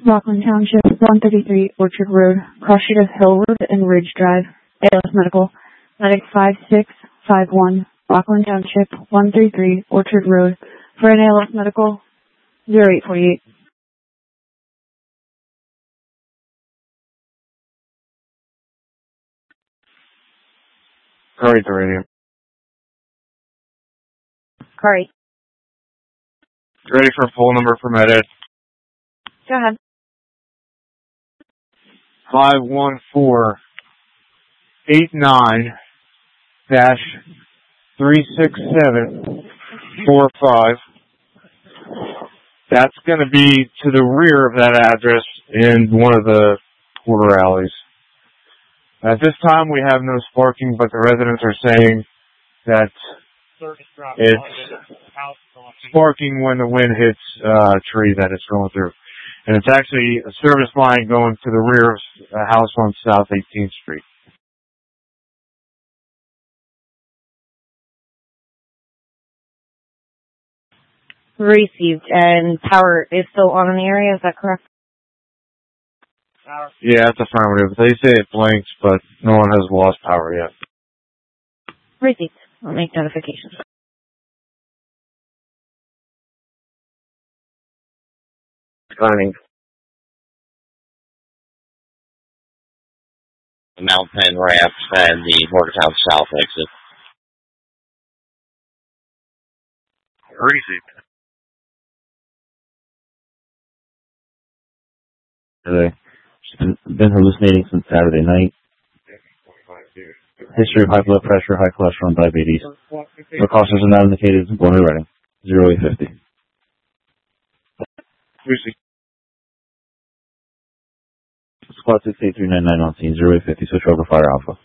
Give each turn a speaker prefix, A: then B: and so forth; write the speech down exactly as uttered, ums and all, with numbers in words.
A: Rockland Township, one thirty-three Orchard Road, cross street of Hill Road and Ridge Drive, A L S Medical, medic five six five one, Rockland Township, one thirty-three Orchard Road, for an A L S Medical, zero eight four eight.
B: Curry to radio.
A: Curry.
B: Ready for a full number for Med Ed?
A: Go ahead.
B: Five one four eight nine dash three six seven four five. That's going to be to the rear of that address in one of the quarter alleys. At this time, we have no sparking, but the residents are saying that it's sparking when the wind hits uh, a tree that it's going through. And it's actually a service line going to the rear of a house on South eighteenth Street.
A: Received, and power is still on in the area, is that correct?
B: Yeah, it's affirmative. They say it blinks, but no one has lost power yet.
A: Received. I'll make notifications.
C: Running. The Mount Penn ramp and the Morgantown South exit.
B: Received.
D: Today. She's been, been hallucinating since Saturday night. History of high blood pressure, high cholesterol, and diabetes. Precautions are not indicated. Going to Reading. zero eight fifty.
B: Received.
D: Squad six eight three nine nine on scene. zero eight fifty. Switch over Fire Alpha.